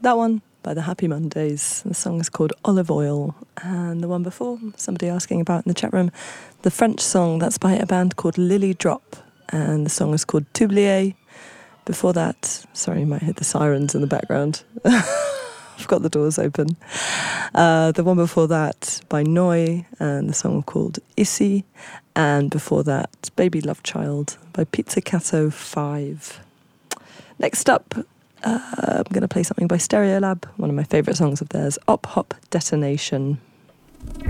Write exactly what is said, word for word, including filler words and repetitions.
that one by the Happy Mondays. The song is called Olive Oil. And the one before, somebody asking about in the chat room, the French song, that's by a band called Lily Drop. And the song is called T'oublier. Before that, sorry, you might hit the sirens in the background. I've got the doors open. Uh, the one before that by Neu, and the song called Issy. And before that, Baby Love Child by Pizzicato five. Next up, uh, I'm going to play something by Stereolab, one of my favourite songs of theirs, Op Hop Detonation.